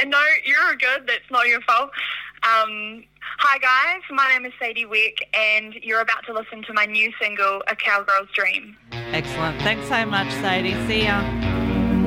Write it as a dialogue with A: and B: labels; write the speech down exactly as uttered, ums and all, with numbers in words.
A: No, you're good. That's not your fault. Um, hi, guys. My name is Sadie Weck, and you're about to listen to my new single, A Cowgirl's Dream.
B: Excellent. Thanks so much, Sadie. See ya.